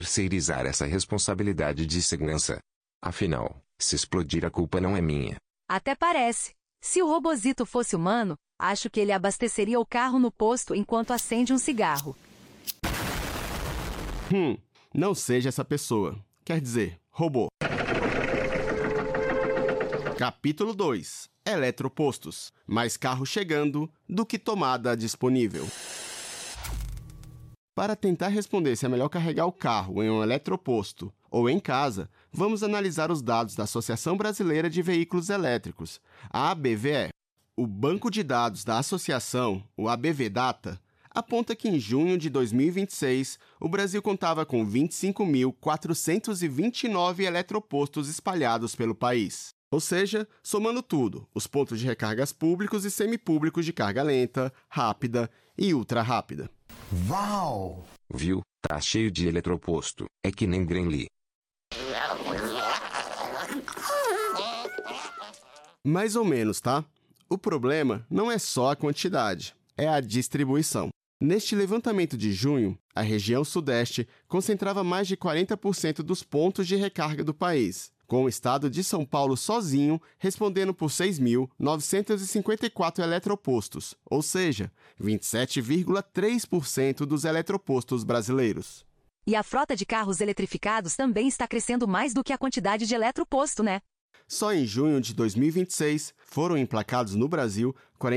terceirizar essa responsabilidade de segurança. Afinal, se explodir a culpa não é minha. Até parece. Se o robozito fosse humano, acho que ele abasteceria o carro no posto enquanto acende um cigarro. Não seja essa pessoa. Quer dizer, robô. Capítulo 2. Eletropostos. Mais carro chegando do que tomada disponível. Para tentar responder se é melhor carregar o carro em um eletroposto ou em casa, vamos analisar os dados da Associação Brasileira de Veículos Elétricos, a ABVE. O banco de dados da associação, o ABVData, aponta que em junho de 2026, o Brasil contava com 25.429 eletropostos espalhados pelo país. Ou seja, somando tudo, os pontos de recargas públicos e semipúblicos de carga lenta, rápida e ultra rápida. Uau! Viu? Tá cheio de eletroposto. É que nem Gremlin. Mais ou menos, tá? O problema não é só a quantidade, é a distribuição. Neste levantamento de junho, a região sudeste concentrava mais de 40% dos pontos de recarga do país, com o estado de São Paulo sozinho respondendo por 6.954 eletropostos, ou seja, 27,3% dos eletropostos brasileiros. E a frota de carros eletrificados também está crescendo mais do que a quantidade de eletroposto, né? Só em junho de 2026, foram emplacados no Brasil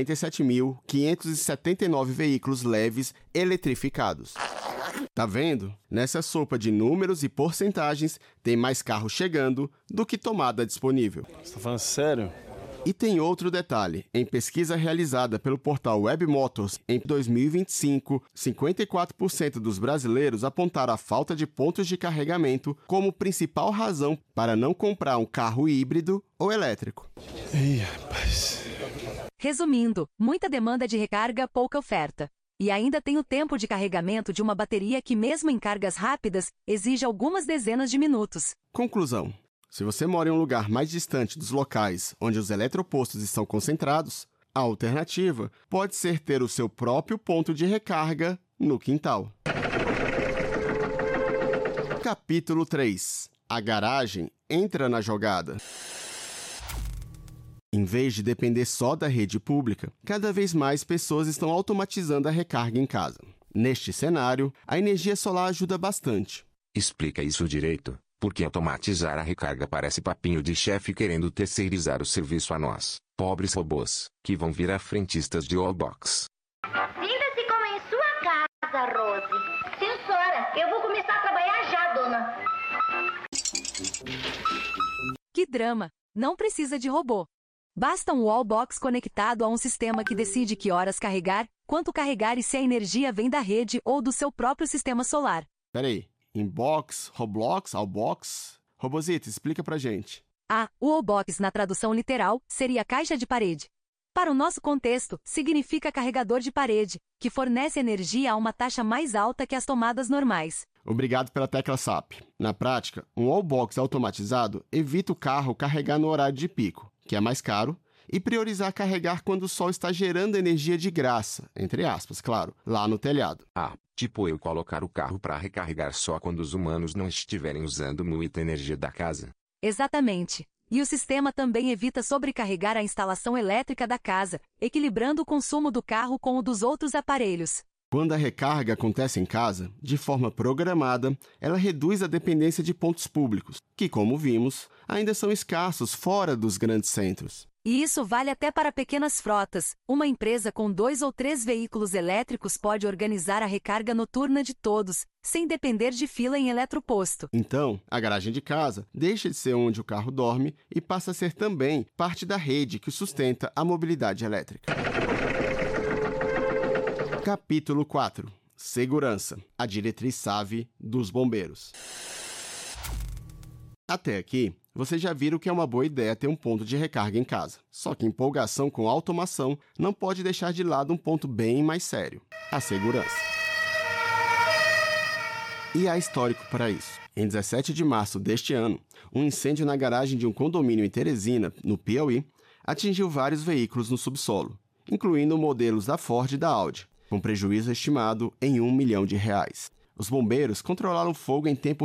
47.579 veículos leves eletrificados. Tá vendo? Nessa sopa de números e porcentagens, tem mais carro chegando do que tomada disponível. Você tá falando sério? E tem outro detalhe. Em pesquisa realizada pelo portal WebMotors, em 2025, 54% dos brasileiros apontaram a falta de pontos de carregamento como principal razão para não comprar um carro híbrido ou elétrico. Ih, rapaz. Resumindo, muita demanda de recarga, pouca oferta. E ainda tem o tempo de carregamento de uma bateria que, mesmo em cargas rápidas, exige algumas dezenas de minutos. Conclusão. Se você mora em um lugar mais distante dos locais onde os eletropostos estão concentrados, a alternativa pode ser ter o seu próprio ponto de recarga no quintal. Capítulo 3. A garagem entra na jogada. Em vez de depender só da rede pública, cada vez mais pessoas estão automatizando a recarga em casa. Neste cenário, a energia solar ajuda bastante. Explica isso direito, porque automatizar a recarga parece papinho de chefe querendo terceirizar o serviço a nós, pobres robôs, que vão virar frentistas de wallbox. Sinta-se como em sua casa, Rose. Sim, senhora. Eu vou começar a trabalhar já, dona. Que drama! Não precisa de robô. Basta um wallbox conectado a um sistema que decide que horas carregar, quanto carregar e se a energia vem da rede ou do seu próprio sistema solar. Peraí, inbox, Roblox, Allbox? Robozito, explica pra gente. O wallbox na tradução literal seria caixa de parede. Para o nosso contexto, significa carregador de parede, que fornece energia a uma taxa mais alta que as tomadas normais. Obrigado pela tecla SAP. Na prática, um wallbox automatizado evita o carro carregar no horário de pico, que é mais caro, e priorizar carregar quando o sol está gerando energia de graça, entre aspas, claro, lá no telhado. Tipo eu colocar o carro para recarregar só quando os humanos não estiverem usando muita energia da casa. Exatamente. E o sistema também evita sobrecarregar a instalação elétrica da casa, equilibrando o consumo do carro com o dos outros aparelhos. Quando a recarga acontece em casa, de forma programada, ela reduz a dependência de pontos públicos, que, como vimos, ainda são escassos fora dos grandes centros. E isso vale até para pequenas frotas. Uma empresa com 2 ou 3 veículos elétricos pode organizar a recarga noturna de todos, sem depender de fila em eletroposto. Então, a garagem de casa deixa de ser onde o carro dorme e passa a ser também parte da rede que sustenta a mobilidade elétrica. Capítulo 4. Segurança. A diretriz-chave dos bombeiros. Até aqui, vocês já viram que é uma boa ideia ter um ponto de recarga em casa. Só que empolgação com automação não pode deixar de lado um ponto bem mais sério: a segurança. E há histórico para isso. Em 17 de março deste ano, um incêndio na garagem de um condomínio em Teresina, no Piauí, atingiu vários veículos no subsolo, incluindo modelos da Ford e da Audi, com prejuízo estimado em R$1 milhão. Os bombeiros controlaram o fogo em tempo